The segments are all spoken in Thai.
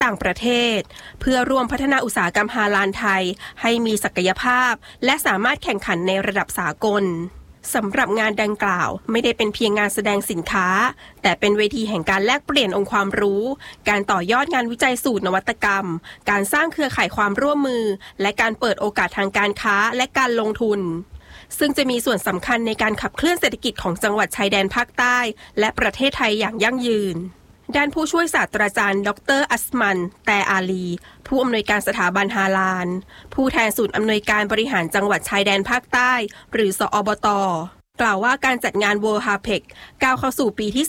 ต่างประเทศเพื่อร่วมพัฒนาอุตสาหกรรมฮาลาลไทยให้มีศักยภาพและสามารถแข่งขันในระดับสากลสำหรับงานดังกล่าวไม่ได้เป็นเพียงงานแสดงสินค้าแต่เป็นเวทีแห่งการแลกเปลี่ยนองค์ความรู้การต่อยอดงานวิจัยสูตรนวัตกรรมการสร้างเครือข่ายความร่วมมือและการเปิดโอกาสทางการค้าและการลงทุนซึ่งจะมีส่วนสำคัญในการขับเคลื่อนเศรษฐกิจของจังหวัดชายแดนภาคใต้และประเทศไทยอย่างยั่งยืนด้านผู้ช่วยศาสตราจารย์ดร.อัสมันแต่อาลีผู้อำนวยการสถาบันฮาลาลผู้แทนศูนย์อำนวยการบริหารจังหวัดชายแดนภาคใต้หรือสอบต.กล่าวว่าการจัดงาน World HAPEC ก้าวเข้าสู่ปีที่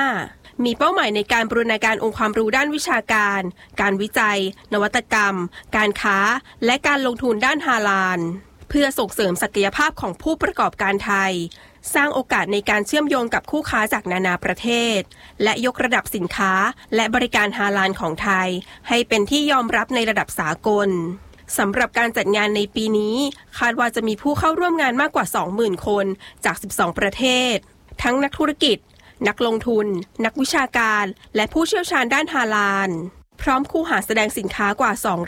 15มีเป้าหมายในการบูรณาการองค์ความรู้ด้านวิชาการการวิจัยนวัตกรรมการค้าและการลงทุนด้านฮาลาลเพื่อส่งเสริมศักยภาพของผู้ประกอบการไทยสร้างโอกาสในการเชื่อมโยงกับคู่ค้าจากนานาประเทศและยกระดับสินค้าและบริการฮาลาลของไทยให้เป็นที่ยอมรับในระดับสากลสำหรับการจัดงานในปีนี้คาดว่าจะมีผู้เข้าร่วมงานมากกว่า 20,000 คนจาก 12 ประเทศทั้งนักธุรกิจนักลงทุนนักวิชาการและผู้เชี่ยวชาญด้านฮาลาลพร้อมคูหาแสดงสินค้ากว่า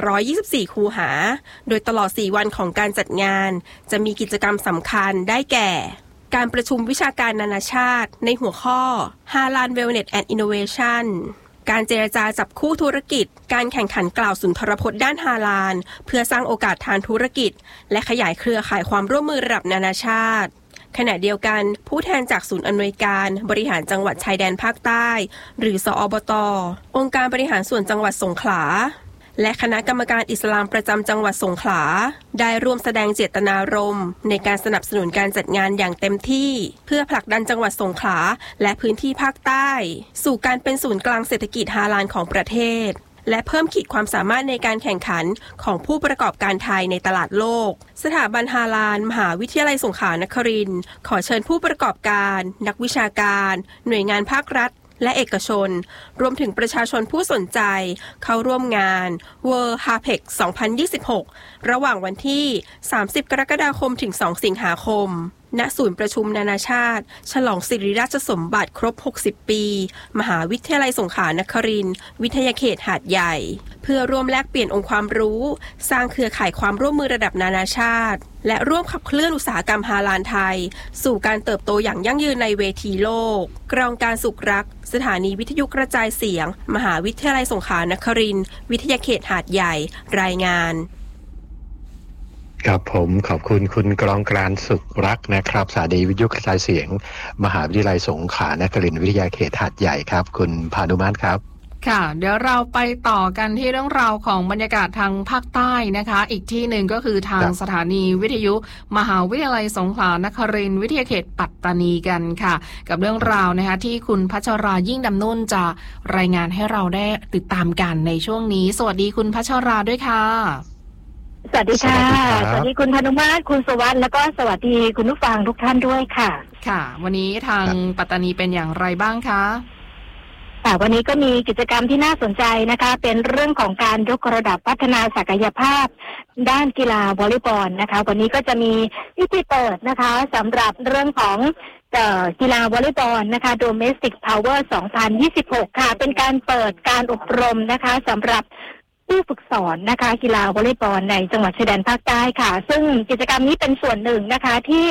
224 คูหาโดยตลอด 4 วันของการจัดงานจะมีกิจกรรมสำคัญได้แก่การประชุมวิชาการนานาชาติในหัวข้อ Halal Wellness and Innovation การเจรจาจับคู่ธุรกิจการแข่งขันกล่าวสุนทรพจน์ด้านฮาลาลเพื่อสร้างโอกาสทางธุรกิจและขยายเครือข่ายความร่วมมือระดับนานาชาติขณะเดียวกันผู้แทนจากศูนย์อำนวยการบริหารจังหวัดชายแดนภาคใต้หรือสอบต.องค์การบริหารส่วนจังหวัดสงขลาและคณะกรรมการอิสลามประจำจังหวัดสงขลาได้ร่วมแสดงเจตนารมณ์ในการสนับสนุนการจัดงานอย่างเต็มที่เพื่อผลักดันจังหวัดสงขลาและพื้นที่ภาคใต้สู่การเป็นศูนย์กลางเศรษฐกิจฮาลาลของประเทศและเพิ่มขีดความสามารถในการแข่งขันของผู้ประกอบการไทยในตลาดโลกสถาบันฮาลาลมหาวิทยาลัยสงขลานครินทร์ขอเชิญผู้ประกอบการนักวิชาการหน่วยงานภาครัฐและเอกชนรวมถึงประชาชนผู้สนใจเข้าร่วมงาน World HAPEC 2026 ระหว่างวันที่ 30 กรกฎาคมถึง 2 สิงหาคมณศูนย์ประชุมนานาชาติฉลองสิริราชสมบัติครบ 60 ปีมหาวิทยาลัยสงขลานครินทร์วิทยาเขตหาดใหญ่เพื่อร่วมแลกเปลี่ยนองค์ความรู้สร้างเครือข่ายความร่วมมือระดับนานาชาติและร่วมขับเคลื่อนอุตสาหกรรมฮาลาลไทยสู่การเติบโตอย่างยั่งยืนในเวทีโลกกรองการสุขรักสถานีวิทยุกระจายเสียงมหาวิทยาลัยสงขลานครินทร์วิทยาเขตหาดใหญ่รายงานครับผมขอบคุณคุณกรองการสุขรักนะครับสถานีวิทยุกระจายเสียงมหาวิทยาลัยสงขลานครินทร์วิทยาเขตหาดใหญ่ครับคุณพานุมาตรครับค่ะเดี๋ยวเราไปต่อกันที่เรื่องราวของบรรยากาศทางภาคใต้นะคะอีกที่หนึ่งก็คือทางสถานีวิทยุมหาวิทยาลัยสงขลานครินทร์วิทยาเขตปัตตานีกันค่ะกับเรื่องราวนะคะที่คุณพัชรายิ่งดำนุ่นจะรายงานให้เราได้ติดตามกันในช่วงนี้สวัสดีคุณพัชราด้วยค่ะสวัสดีค่ะสวัสดีคุณพานุมาตรคุณสวัสดิ์แล้วก็สวัสดีคุณผู้ฟังทุกท่านด้วยค่ะค่ะวันนี้ทางปัตตานีเป็นอย่างไรบ้างคะวันนี้ก็มีกิจกรรมที่น่าสนใจนะคะเป็นเรื่องของการยกระดับพัฒนาศักยภาพด้านกีฬาวอลเลย์บอลนะคะวันนี้ก็จะมีพิธีเปิดนะคะสำหรับเรื่องของกีฬาวอลเลย์บอลนะคะ Domestic Power 2026 ค่ะเป็นการเปิดการอบรมนะคะสำหรับผู้ฝึกสอนนะคะกีฬาวอลเลย์บอลในจังหวัดชายแดนภาคใต้ค่ะซึ่งกิจกรรมนี้เป็นส่วนหนึ่งนะคะที่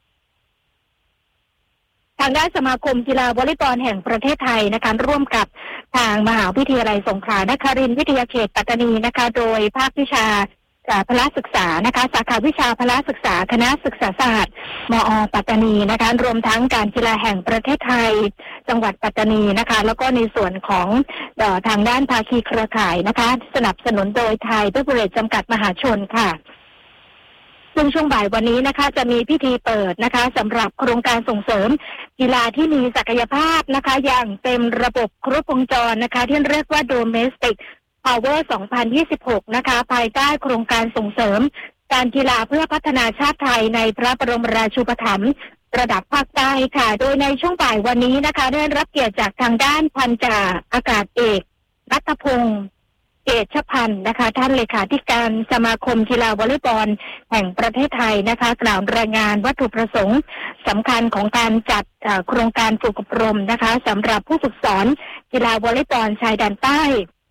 ทางด้านสมาคมกีฬาวอลเลย์บอลแห่งประเทศไทยนะคะร่วมกับทางมหาวิทยาลัยสงขลานครินทร์วิทยาเขตปัตตานีนะคะโดยภาควิชาพละศึกษานะคะสาขาวิชาพละศึกษาคณะศึกษาศาสตร์มอ.ปัตตานีนะคะรวมทั้งการกีฬาแห่งประเทศไทยจังหวัดปัตตานีนะคะแล้วก็ในส่วนของทางด้านภาคีเครือข่ายนะคะสนับสนุนโดยไทยเบเวอเรจจำกัดมหาชนค่ะซึ่งช่วงบ่ายวันนี้นะคะจะมีพิธีเปิดนะคะสำหรับโครงการส่งเสริมกีฬาที่มีศักยภาพนะคะอย่างเต็มระบบครบวงจรนะคะที่เรียกว่า Domestic Power 2026 นะคะภายใต้โครงการส่งเสริมการกีฬาเพื่อพัฒนาชาติไทยในพระบรมราชูปถัมภ์ระดับภาคใต้ค่ะโดยในช่วงบ่ายวันนี้นะคะได้รับเกียรติจากทางด้านพันจ่าอากาศเอกรัตพงศ์เกษพันธ์นะคะท่านเลขาธิการสมาคมกีฬาวอลเลย์บอลแห่งประเทศไทยนะคะกล่าวรายงานวัตถุประสงค์สำคัญของการจัดโครงการฝึกอบรมนะคะสำหรับผู้ฝึกสอนกีฬาวอลเลย์บอลชายแดนใต้